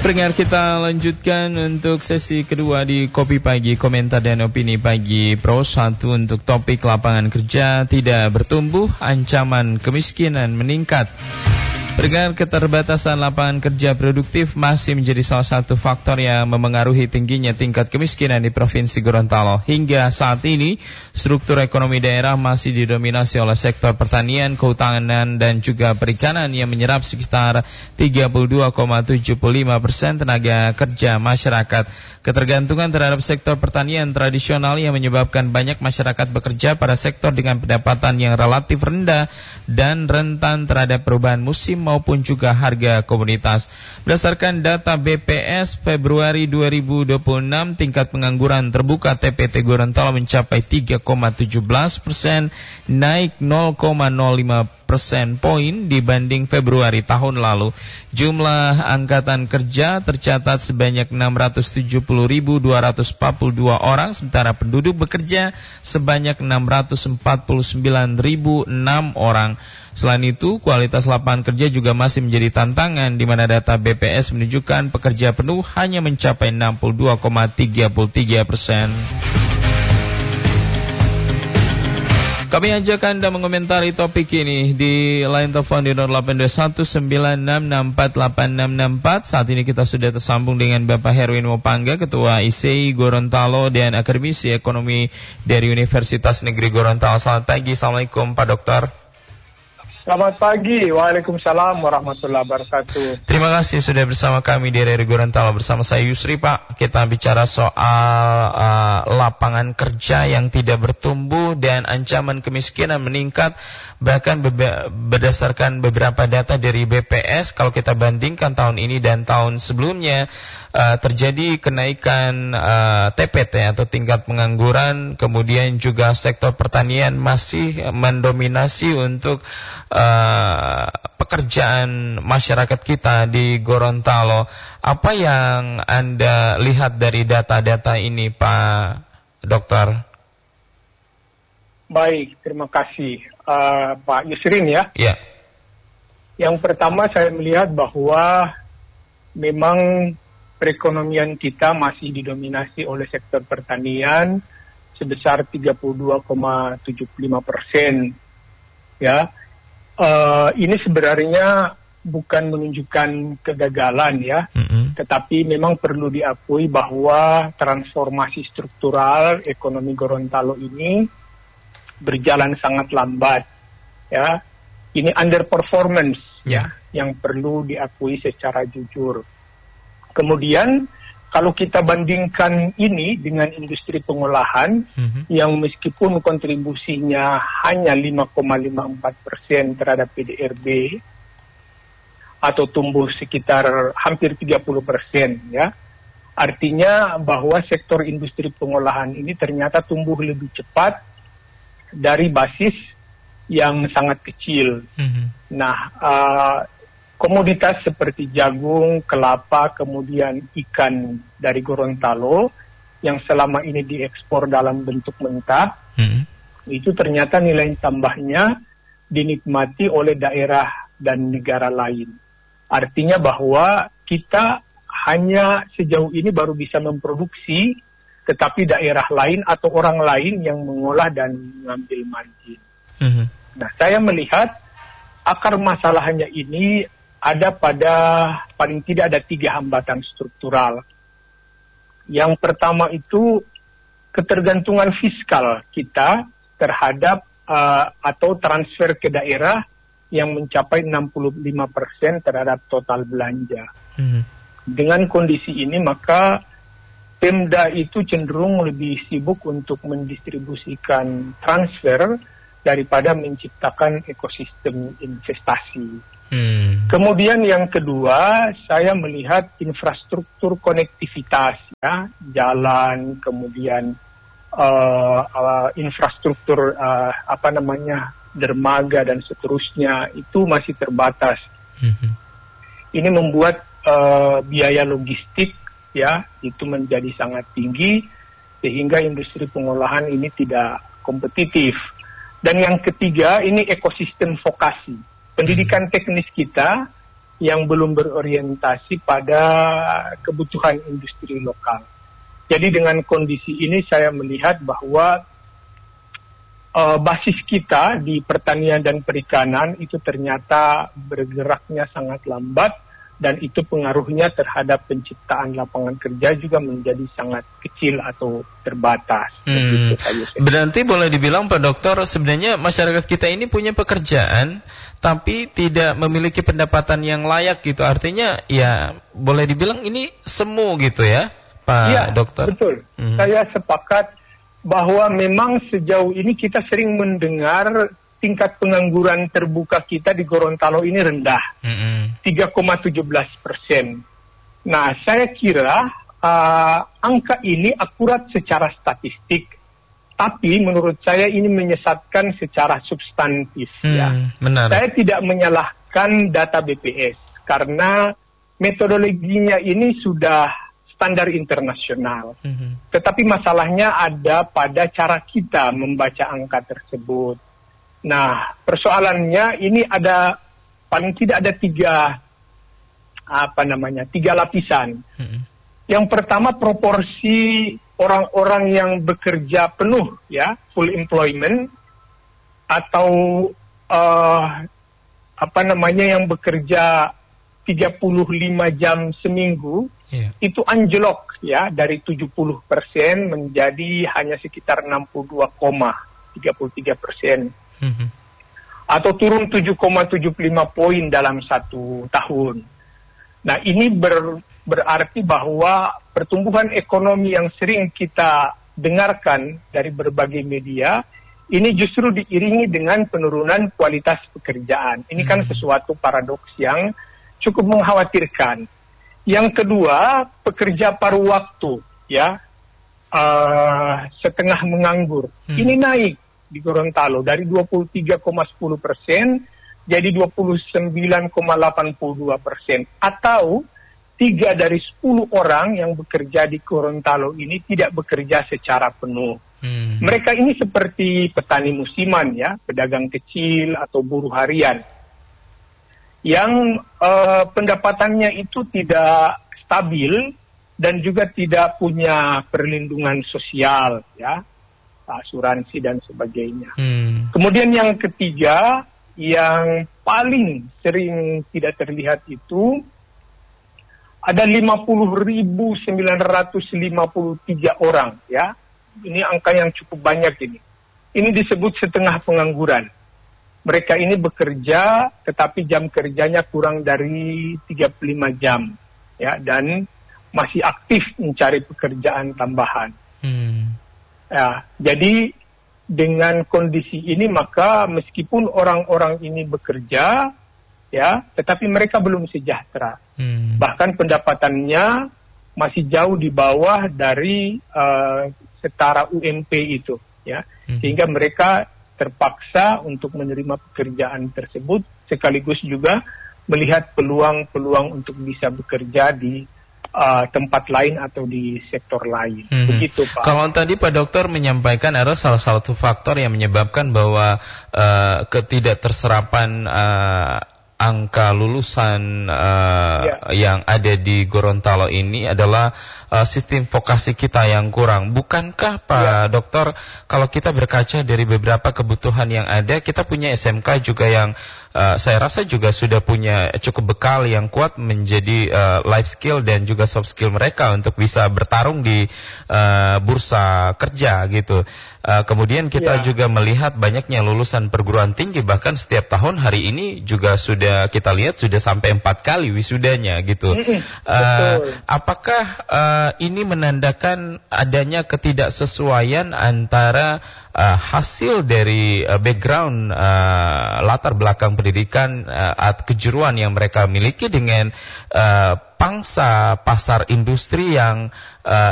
Pendengar, kita lanjutkan untuk sesi kedua di Kopi Pagi, komentar dan opini pagi Pro 1 untuk topik lapangan kerja tidak bertumbuh, ancaman kemiskinan meningkat. Pendengar, keterbatasan lapangan kerja produktif masih menjadi salah satu faktor yang memengaruhi tingginya tingkat kemiskinan di Provinsi Gorontalo. Hingga saat ini, struktur ekonomi daerah masih didominasi oleh sektor pertanian, kehutanan, dan juga perikanan yang menyerap sekitar 32,75% tenaga kerja masyarakat. Ketergantungan terhadap sektor pertanian tradisional yang menyebabkan banyak masyarakat bekerja pada sektor dengan pendapatan yang relatif rendah dan rentan terhadap perubahan musim maupun juga harga komoditas. Berdasarkan data BPS Februari 2026, tingkat pengangguran terbuka TPT Gorontalo mencapai 3,17%, naik 0,05% poin dibanding Februari tahun lalu. Jumlah angkatan kerja tercatat sebanyak 670.242 orang, sementara penduduk bekerja sebanyak 649.006 orang. Selain itu, kualitas lapangan kerja juga masih menjadi tantangan, di mana data BPS menunjukkan pekerja penuh hanya mencapai 62,33%. Kami ajak Anda mengomentari topik ini di line telepon di 082196648664. Saat ini kita sudah tersambung dengan Bapak Herwin Mopangga, Ketua ISEI Gorontalo dan Akademisi Ekonomi dari Universitas Negeri Gorontalo. Selamat pagi, Assalamualaikum Pak Dokter. Selamat pagi, waalaikumsalam warahmatullahi wabarakatuh. Terima kasih sudah bersama kami di RRI Gorontalo. Bersama saya Yusri, Pak. Kita bicara soal lapangan kerja yang tidak bertumbuh dan ancaman kemiskinan meningkat. Bahkan berdasarkan beberapa data dari BPS, kalau kita bandingkan tahun ini dan tahun sebelumnya, terjadi kenaikan TPT atau tingkat pengangguran. Kemudian juga sektor pertanian masih mendominasi untuk pekerjaan masyarakat kita di Gorontalo. Apa yang Anda lihat dari data-data ini, Pak Dokter? Baik, terima kasih Pak Yusrin ya. Ya. Yang pertama saya melihat bahwa memang perekonomian kita masih didominasi oleh sektor pertanian sebesar 32,75%. Ya. Ini sebenarnya bukan menunjukkan kegagalan ya, tetapi memang perlu diakui bahwa transformasi struktural ekonomi Gorontalo ini berjalan sangat lambat ya. Ini underperformance ya, yang perlu diakui secara jujur. Kemudian kalau kita bandingkan ini dengan industri pengolahan yang meskipun kontribusinya hanya 5,54% terhadap PDRB atau tumbuh sekitar hampir 30% ya, artinya bahwa sektor industri pengolahan ini ternyata tumbuh lebih cepat dari basis yang sangat kecil. Nah, komoditas seperti jagung, kelapa, kemudian ikan dari Gorontalo yang selama ini diekspor dalam bentuk mentah, itu ternyata nilai tambahnya dinikmati oleh daerah dan negara lain. Artinya bahwa kita hanya sejauh ini baru bisa memproduksi, tetapi daerah lain atau orang lain yang mengolah dan mengambil margin. Nah, saya melihat akar masalahnya ini ada pada paling tidak ada 3 hambatan struktural. Yang pertama itu ketergantungan fiskal kita terhadap atau transfer ke daerah yang mencapai 65% terhadap total belanja. Dengan kondisi ini maka Pemda itu cenderung lebih sibuk untuk mendistribusikan transfer daripada menciptakan ekosistem investasi. Kemudian yang kedua, saya melihat infrastruktur konektivitas, ya, jalan, kemudian infrastruktur dermaga dan seterusnya itu masih terbatas. Ini membuat biaya logistik ya itu menjadi sangat tinggi sehingga industri pengolahan ini tidak kompetitif. Dan yang ketiga, ini ekosistem vokasi. Pendidikan teknis kita yang belum berorientasi pada kebutuhan industri lokal. Jadi dengan kondisi ini saya melihat bahwa basis kita di pertanian dan perikanan itu ternyata bergeraknya sangat lambat, dan itu pengaruhnya terhadap penciptaan lapangan kerja juga menjadi sangat kecil atau terbatas. Berarti boleh dibilang Pak Dokter, sebenarnya masyarakat kita ini punya pekerjaan tapi tidak memiliki pendapatan yang layak gitu. Artinya ya boleh dibilang ini semu gitu ya Pak Dokter? Betul. Saya sepakat bahwa memang sejauh ini kita sering mendengar tingkat pengangguran terbuka kita di Gorontalo ini rendah, 3,17%. Nah, saya kira angka ini akurat secara statistik, tapi menurut saya ini menyesatkan secara substantif. Benar. Saya tidak menyalahkan data BPS karena metodologinya ini sudah standar internasional. Tetapi masalahnya ada pada cara kita membaca angka tersebut. Nah, persoalannya ini ada paling tidak ada tiga lapisan. Yang pertama, proporsi orang-orang yang bekerja penuh, ya, full employment, atau yang bekerja 35 jam seminggu, itu anjlok ya dari 70% menjadi hanya sekitar 62,33%. Atau turun 7,75 poin dalam 1 tahun. Nah, ini berarti bahwa pertumbuhan ekonomi yang sering kita dengarkan dari berbagai media ini justru diiringi dengan penurunan kualitas pekerjaan. Ini kan sesuatu paradoks yang cukup mengkhawatirkan. Yang kedua, pekerja paruh waktu, ya, setengah menganggur. Ini naik di Gorontalo dari 23,10% jadi 29,82%, atau 3 dari 10 orang yang bekerja di Gorontalo ini tidak bekerja secara penuh. Mereka ini seperti petani musiman, ya, pedagang kecil atau buruh harian yang pendapatannya itu tidak stabil dan juga tidak punya perlindungan sosial, ya, asuransi dan sebagainya. Kemudian yang ketiga, yang paling sering tidak terlihat itu ada 50.953 orang, ya. Ini angka yang cukup banyak ini. Ini disebut setengah pengangguran. Mereka ini bekerja tetapi jam kerjanya kurang dari 35 jam, ya, dan masih aktif mencari pekerjaan tambahan. Ya, jadi dengan kondisi ini maka meskipun orang-orang ini bekerja, ya, tetapi mereka belum sejahtera. Bahkan pendapatannya masih jauh di bawah dari setara UMP itu, ya. Sehingga mereka terpaksa untuk menerima pekerjaan tersebut sekaligus juga melihat peluang-peluang untuk bisa bekerja di tempat lain atau di sektor lain. Begitu, Pak. Kalau tadi Pak Dokter menyampaikan ada salah satu faktor yang menyebabkan bahwa ketidakterserapan angka lulusan yang ada di Gorontalo ini adalah sistem vokasi kita yang kurang. Bukankah Pak Dokter, kalau kita berkaca dari beberapa kebutuhan yang ada, kita punya SMK juga yang saya rasa juga sudah punya cukup bekal yang kuat menjadi life skill dan juga soft skill mereka untuk bisa bertarung di bursa kerja gitu. Kemudian kita juga melihat banyaknya lulusan perguruan tinggi, bahkan setiap tahun hari ini juga sudah kita lihat sudah sampai 4 kali wisudanya gitu. Apakah ini menandakan adanya ketidaksesuaian antara hasil dari background latar belakang pendidikan atau kejuruan yang mereka miliki dengan pangsa pasar industri yang